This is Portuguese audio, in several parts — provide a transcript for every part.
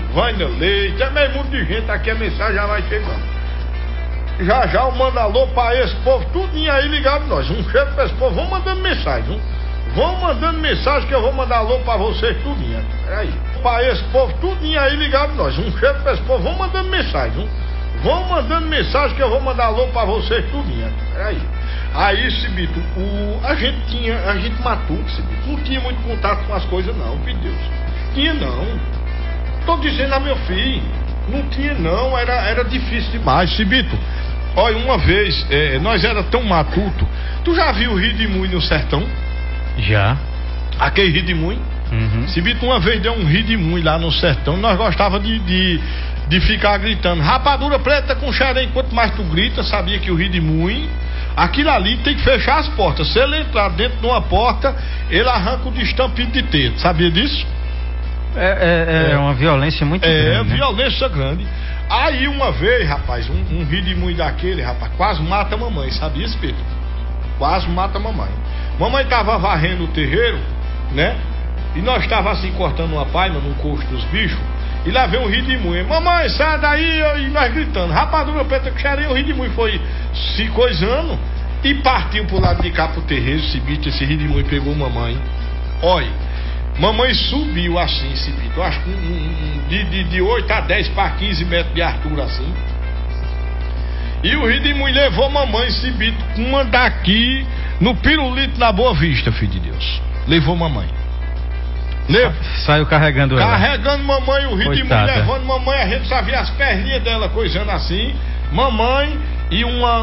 Vânia Leite, é meio mundo de gente aqui, a mensagem já vai chegando. Já eu mando alô pra esse povo, tudinho aí ligado nós. Um cheiro pra esse povo, vão mandando mensagem, viu? Vão mandando mensagem que eu vou mandar alô pra vocês tudinho. Peraí. Pra esse povo, tudinho aí ligado nós. Um cheiro pra esse povo, vão mandando mensagem, viu? Vão mandando mensagem que eu vou mandar alô pra vocês tudinho. Peraí. Aí, Cibito, a gente matuto, Cibito. Não tinha muito contato com as coisas não, meu Deus. Tinha não. Tô dizendo a meu filho, não tinha não, era difícil demais, Cibito. Olha, uma vez, nós era tão matuto. Tu já viu o Rio de Mui no sertão? Já. Aquele Rio de Mui? Uhum. Cibito, uma vez deu um Rio de Mui lá no sertão. Nós gostava de ficar gritando rapadura preta com xerém. Quanto mais tu grita, sabia que o Rio de Mui, aquilo ali tem que fechar as portas. Se ele entrar dentro de uma porta, ele arranca o destampido de teto. Sabia disso? É uma violência muito grande. É, violência grande. Aí uma vez, rapaz, um Rio de Mui daquele, rapaz, quase mata a mamãe, sabia, Espírito? Quase mata a mamãe. Mamãe tava varrendo o terreiro, né? E nós tava assim cortando uma palha num coxo dos bichos. E lá veio um Rio de Mui. Mamãe, sai daí! E nós gritando. Rapadura preta que xerém, o Rio de Mui foi se coisando e partiu pro lado de cá pro terreiro. Esse Rio de Mui pegou mamãe. Olha. Mamãe subiu assim, Cibito, eu acho que de 8 a 10 para 15 metros de altura assim. E o Rio de Mui levou mamãe, Cibito, uma daqui no pirulito na Boa Vista, filho de Deus. Levou mamãe. Saiu carregando ela. Carregando mamãe, o Rio Coitada. de Mui levando mamãe, a gente só via as perninhas dela coisando assim. Mamãe e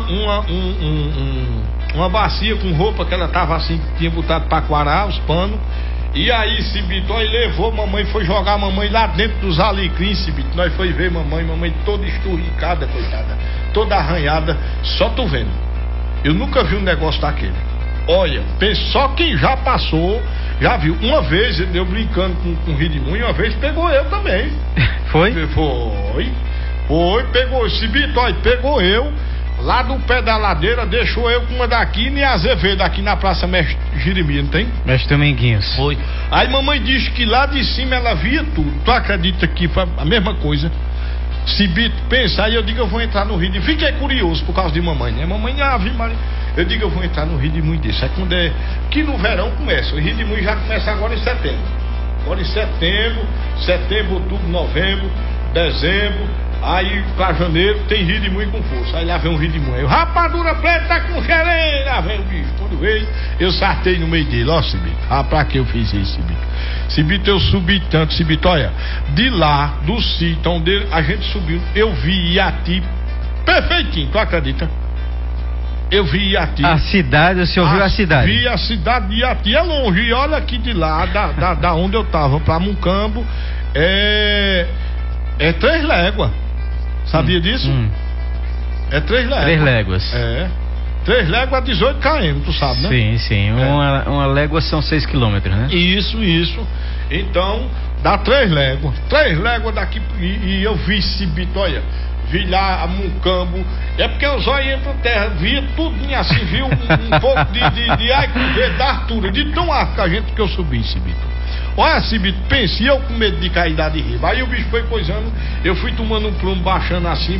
uma bacia com roupa que ela tava assim, que tinha botado pra quarar, os panos. E aí, Cibito, aí levou mamãe, foi jogar a mamãe lá dentro dos alecrins, Cibito. Nós foi ver mamãe toda esturricada, coitada, toda arranhada, só tu vendo. Eu nunca vi um negócio daquele. Olha, só quem já passou, já viu. Uma vez, eu brincando com o Rio de Mui, uma vez pegou eu também. Foi? Foi, pegou, Cibito, olha, pegou eu. Lá do pé da ladeira, deixou eu com uma daqui em Azevedo, aqui na Praça Mestre Jeremias, não tem? Mestre Dominguinhos. Foi. Aí mamãe disse que lá de cima ela via tudo. Tu acredita que foi a mesma coisa? Cibito, pensa, aí eu digo eu vou entrar no Rio de Mui. Fiquei curioso por causa de mamãe, né? Mamãe, Maria. Eu digo eu vou entrar no Rio de Mui desse. Aí quando que no verão começa. O Rio de Mui já começa agora em setembro. Agora em setembro, outubro, novembro, dezembro. Aí pra janeiro tem Rio de Mui com força. Aí lá vem um Rio de Mui. Eu, rapadura preta com xerém. Lá vem o bicho. Quando veio, eu sartei no meio dele. Ó, Cibito. Pra que eu fiz isso, Cibito? Cibito, eu subi tanto, Cibito. Olha, de lá, do sítio onde a gente subiu, eu vi Iati perfeitinho. Tu acredita? Eu vi Iati. A cidade, o senhor viu a cidade? Vi a cidade de Iati. É longe. E olha aqui de lá, da onde eu tava, pra Mucambo, é 3 léguas. Sabia disso? É 3 léguas. 3 léguas. 3 léguas a 18 km, tu sabe, né? Sim. Uma légua são 6 km, né? Isso. Então, dá 3 léguas. 3 léguas daqui. E eu vi Cibito, olha. Vi lá a Mucambo. É porque os olhos entram terra. Via tudinho assim, viu? Um pouco de ar da altura. De tão alto que eu subi, Cibito. Olha, Cibito, pense, eu com medo de cair da de riba. Aí o bicho foi coisando, eu fui tomando um prumo baixando assim,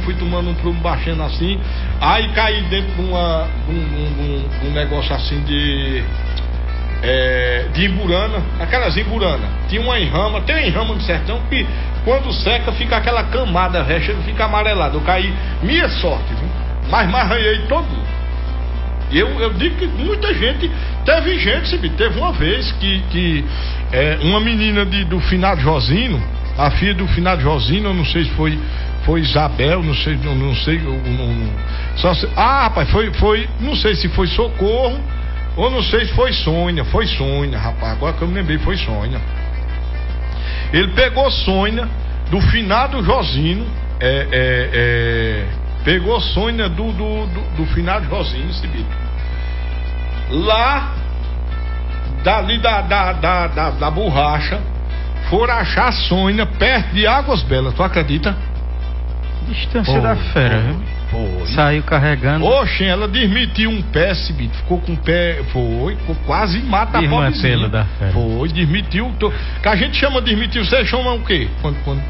aí caí dentro de um negócio assim de imburana, aquelas imburana. Tinha uma enrama, tem uma enrama no sertão que quando seca fica aquela camada, recha, fica amarelada. Eu caí, minha sorte, viu? Mas arranhei todo. Eu digo que muita gente, teve gente, Cibito, teve uma vez que uma menina do finado Josino, a filha do finado Josino, eu não sei se foi Isabel, não sei, rapaz, foi, não sei se foi Socorro, ou não sei se foi Sônia, rapaz, agora que eu me lembrei, foi Sônia. Ele pegou Sônia, do finado Josino, pegou Sônia do finado Josino, Cibito. Lá, dali da borracha, foram achar a Sônia perto de Águas Belas, tu acredita? Distância da fera, viu? Foi. Saiu carregando. Oxe, ela desmitiu um pé, Cibito, ficou com o pé, ficou quase mata a pobrezinha. Da fera. Foi, desmitiu, que a gente chama desmitiu, você chama o quê? Quando